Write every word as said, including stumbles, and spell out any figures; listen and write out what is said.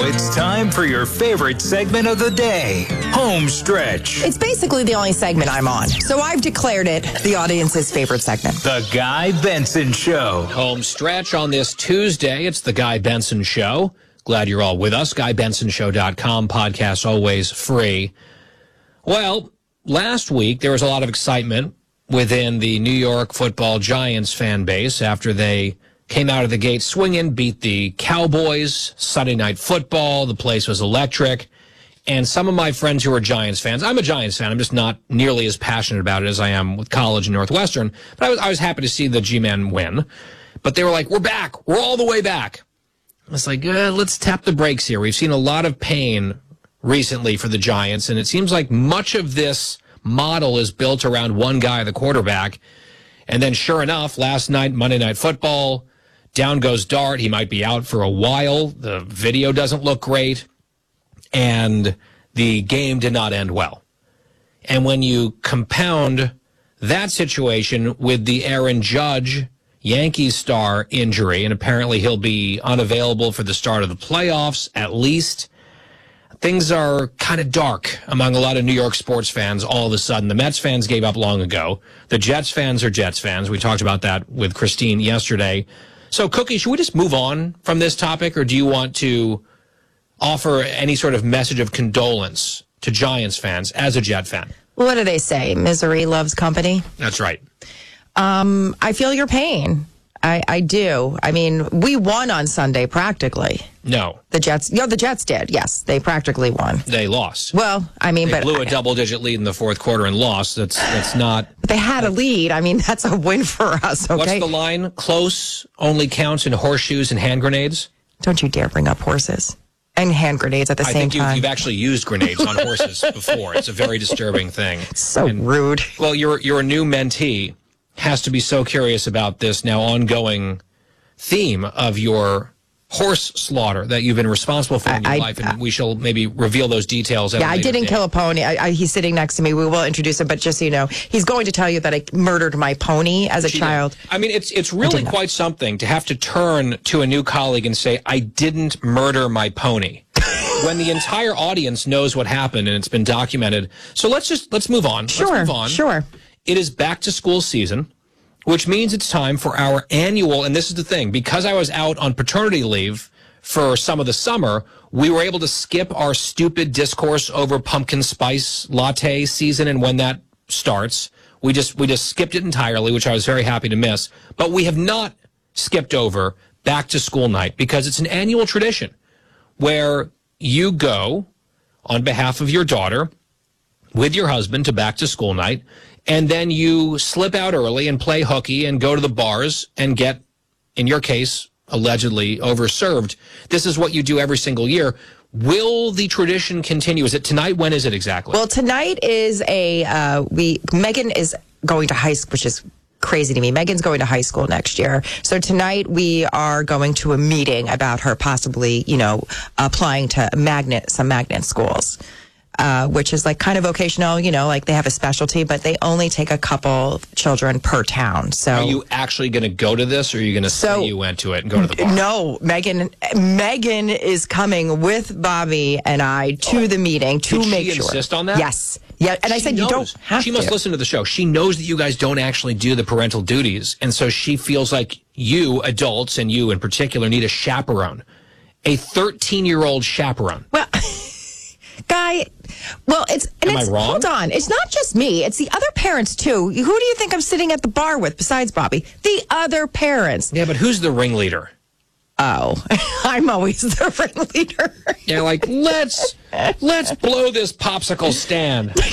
it's time for your favorite segment of the day, Home Stretch. It's basically the only segment I'm on, so I've declared it the audience's favorite segment. The Guy Benson Show. Home Stretch on this Tuesday. It's the Guy Benson Show. Glad you're all with us. Guy Benson Show dot com. Podcast always free. Well, last week there was a lot of excitement within the New York Football Giants fan base after they came out of the gate swinging, beat the Cowboys, Sunday Night Football. The place was electric. And some of my friends who are Giants fans, I'm a Giants fan, I'm just not nearly as passionate about it as I am with college and Northwestern, but I was, I was happy to see the G-Men win. But they were like, we're back. We're all the way back. I was like, uh, let's tap the brakes here. We've seen a lot of pain recently for the Giants, and it seems like much of this model is built around one guy, the quarterback. And then sure enough, last night, Monday Night Football, down goes Dart. He might be out for a while. The video doesn't look great. And the game did not end well. And when you compound that situation with the Aaron Judge Yankees star injury, and apparently he'll be unavailable for the start of the playoffs, at least, things are kind of dark among a lot of New York sports fans all of a sudden. The Mets fans gave up long ago. The Jets fans are Jets fans. We talked about that with Christine yesterday. So, Cookie, should we just move on from this topic, or do you want to offer any sort of message of condolence to Giants fans as a Jet fan? What do they say? Misery loves company? That's right. Um, I feel your pain. I, I do. I mean, we won on Sunday practically. No. The Jets, no, the Jets did. Yes, they practically won. They lost. Well, I mean, they but blew a double-digit lead in the fourth quarter and lost. That's that's not. But they had a lead. I mean, that's a win for us. Okay. What's the line? Close only counts in horseshoes and hand grenades. Don't you dare bring up horses and hand grenades at the I same think you, time. You've actually used grenades on horses before. It's a very disturbing thing. So and, rude. Well, your your new mentee has to be so curious about this now ongoing theme of your horse slaughter that you've been responsible for in your I, life, and I, we shall maybe reveal those details. At yeah, a I later didn't date. kill a pony. I, I, he's sitting next to me. We will introduce him, but just so you know, he's going to tell you that I murdered my pony as a She child. Did. I mean, it's it's really quite something to have to turn to a new colleague and say, I didn't murder my pony. When the entire audience knows what happened and it's been documented. So let's just, let's move on. Sure, let's move on. sure. It is back to school season, which means it's time for our annual, and this is the thing, because I was out on paternity leave for some of the summer, we were able to skip our stupid discourse over pumpkin spice latte season and when that starts. We just, we just skipped it entirely, which I was very happy to miss. But we have not skipped over back to school night because it's an annual tradition where you go on behalf of your daughter with your husband to back to school night, and then you slip out early and play hooky and go to the bars and get, in your case, allegedly overserved. This is what you do every single year. Will the tradition continue? Is it tonight? When is it exactly? Well, tonight is a, uh, we, Megan is going to high school, which is crazy to me. Megan's going to high school next year. So tonight we are going to a meeting about her possibly, you know, applying to magnet, some magnet schools. Uh, which is like kind of vocational, you know, like they have a specialty, but they only take a couple children per town. So, are you actually going to go to this, or are you going to so, say you went to it and go to the bar? No, Megan. Megan is coming with Bobby and I to oh, the meeting to did make she sure. Insist on that? Yes. Yeah, and she I said knows. you don't have she to. She must listen to the show. She knows that you guys don't actually do the parental duties, and so she feels like you adults and you in particular need a chaperone, a thirteen-year-old chaperone. Well. Guy, well, it's, and Am it's, I wrong? hold on, it's not just me, it's the other parents too. Who do you think I'm sitting at the bar with besides Bobby? The other parents. Yeah, but who's the ringleader? Oh, I'm always the ringleader. Yeah, like, let's, let's blow this popsicle stand.